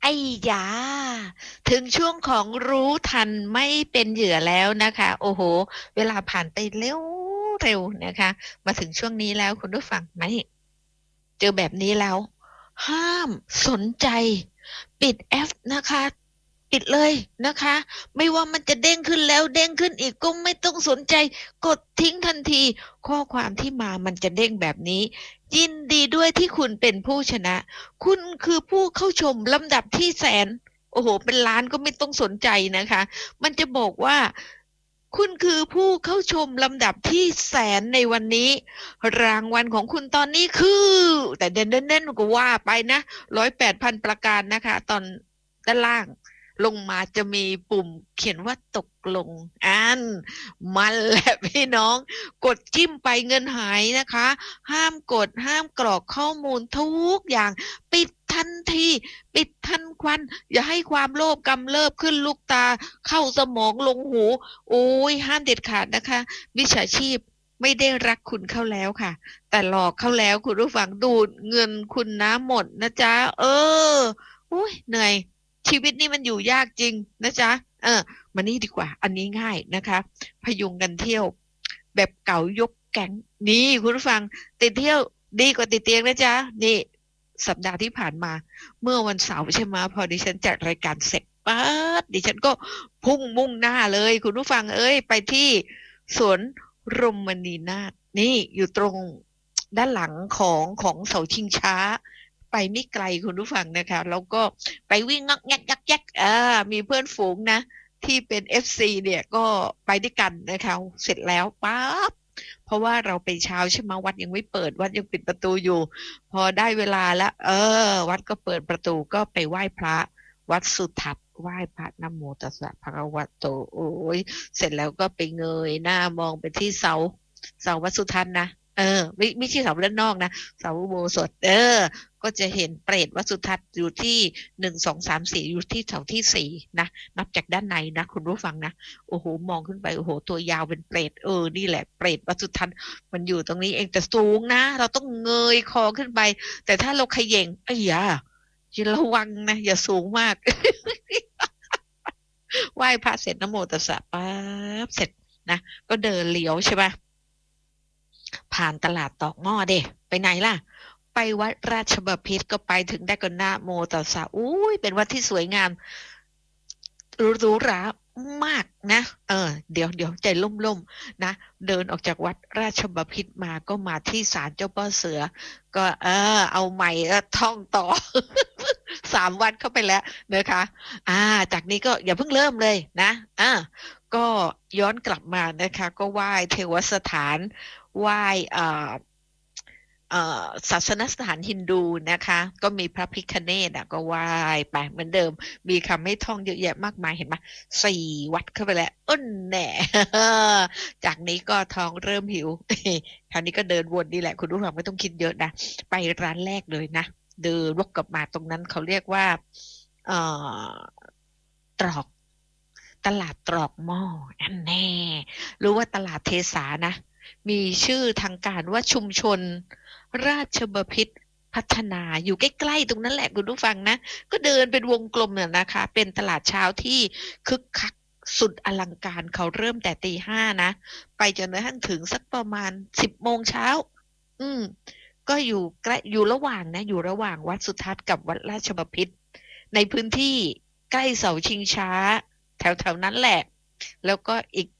ไอ้ยาถึงช่วงของรู้ทันไม่เป็นเหยื่อแล้วนะคะโอ้โหเวลาผ่านไปเร็วเร็วนะคะมาถึงช่วงนี้แล้วคุณผู้ฟังไหมเจอแบบนี้แล้วห้ามสนใจปิดแอปนะคะปิดเลยนะคะไม่ว่ามันจะเด้งขึ้นแล้วเด้งขึ้นอีกก็ไม่ต้องสนใจกดทิ้งทันทีข้อความที่มามันจะเด้งแบบนี้ยินดีด้วยที่คุณเป็นผู้ชนะ คุณคือผู้เข้าชมลำดับที่แสนโอ้โหเป็นล้านก็ไม่ต้องสนใจนะคะมันจะบอกว่าคุณคือผู้เข้าชมลำดับที่แสนในวันนี้รางวัลของคุณตอนนี้คือแต่เด่นๆก็ว่าไปนะ108,000ประการนะคะตอนด้านล่างลงมาจะมีปุ่มเขียนว่าตกลงอันมันแหละพี่น้องกดจิ้มไปเงินหายนะคะห้ามกดห้ามกรอกข้อมูลทุกอย่าง ปิดทันทีปิดทันควันอย่าให้ความโลภกำเริบขึ้นลูกตาเข้าสมองลงหูโอ้ยห้ามเด็ดขาดนะคะมิจฉาชีพไม่ได้รักคุณเข้าแล้วค่ะแต่หลอกเข้าแล้วคุณผู้ฟังดูดเงินคุณน้ำหมดนะจ๊ะอุ้ยเหนื่อยชีวิตนี่มันอยู่ยากจริงนะจ๊ะมานี่ดีกว่าอันนี้ง่ายนะคะพยุงกันเที่ยวแบบเก่ายกแก๊งนี่คุณผู้ฟังติดเที่ยวดีกว่าติดเตียงนะจ๊ะนี่ สัปดาห์ที่ผ่านมาเมื่อวันเสาร์ใช่ไหมพอดิฉันจัดรายการเสร็จปั๊บดิฉันก็พุ่งมุ่งหน้าเลยคุณผู้ฟังเอ้ยไปที่สวนรมณีนาถนี่อยู่ตรงด้านหลังของเสาชิงช้าไปไม่ไกลคุณผู้ฟังนะคะแล้วก็ไปวิ่งงักแงกยักแยกมีเพื่อนฝูงนะที่เป็น FC เนี่ยก็ไปด้วยกันนะคะเสร็จแล้วปั๊บเพราะว่าเราไปเช้าใช่ไหมวัดยังไม่เปิดวัดยังปิดประตูอยู่ พอได้เวลาแล้ววัดก็เปิดประตูก็ไปไหว้พระวัดสุทัศน์ไหว้พระนะโมตัสสะภะคะวะโตโอ้ยเสร็จแล้วก็ไปเงยหน้ามองไปที่เสาวัดสุทัศน์นะไม่ใช่เสาด้านนอกนะเสาอุโบสถก็จะเห็นเปรตวัดสุทัศน์อยู่ที่1 2 3 4อยู่ที่เสาที่4นะนับจากด้านในนะคุณผู้ฟังนะโอ้โหมองขึ้นไปโอ้โหตัวยาวเป็นเปรตนี่แหละเปรตวัดสุทัศน์ มันอยู่ตรงนี้เองแต่สูงนะเราต้องเงยคอขึ้นไปแต่ถ้าเราเขย่งไอ้ยาอย่าระวังนะอย่าสูงมากไหว้พระเสร็จนะโมตัสสะปั๊บเสร็จนะก็เดินเลี้ยวใช่ปะผ่านตลาดตอกหม้อเด้ไปไหนล่ะไปวัดราชบพิตรก็ไปถึงได้ก็นะโมตัสสะอุ้ยเป็นวัดที่สวยงาม หรูหรามากนะเดี๋ยวใจล่มๆนะเดินออกจากวัดราชบพิตรมาก็มาที่ศาลเจ้าพ่อเสือก็เอาใหม่ท่องต่อ3 วันเข้าไปแล้วนะคะจากนี้ก็อย่าเพิ่งเริ่มเลยนะก็ย้อนกลับมานะคะก็ไหว้เทวสถานไหว้ศาสนสถานฮินดูนะคะก็มีพระพิฆเนศก็ไหว้ไปเหมือนเดิมมีคำให้ท่องเยอะแยะมากมายเห็นไหม4 วัดเข้าไปแล้วแน่จากนี้ก็ท้องเริ่มหิวคราวนี้ก็เดินวนนี่แหละคุณผู้ฟังไม่ต้องคิดเยอะนะไปร้านแรกเลยนะเดินวกกลับมาตรงนั้นเขาเรียกว่าเอ่อตรอกตลาดตรอกหม้ออันแน่รู้ว่าตลาดเทสานะมีชื่อทางการว่าชุมชน ราชบพิตรพัฒนาอยู่ใกล้ๆตรงนั้นแหละคุณผู้ฟังนะก็เดินเป็นวงกลมเนี่ยนะคะเป็นตลาดเช้าที่คึกคักสุดอลังการเขาเริ่มแต่ตี 5นะไปจนกระทั่งถึงสักประมาณ10 โมงเช้าอืมก็อยู่ใกล้อยู่ระหว่างนะอยู่ระหว่างวัดสุทัศน์กับวัดราชบพิตรในพื้นที่ใกล้เสาชิงช้าแถวๆนั้นแหละแล้วก็อีก